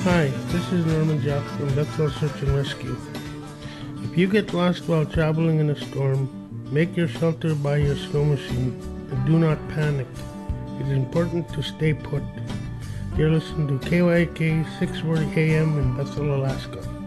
Hi, this is Norman Jack from Bethel Search and Rescue. If you get lost while traveling in a storm, make your shelter by your snow machine and do not panic. It is important to stay put. You're listening to KYK 640 AM in Bethel, Alaska.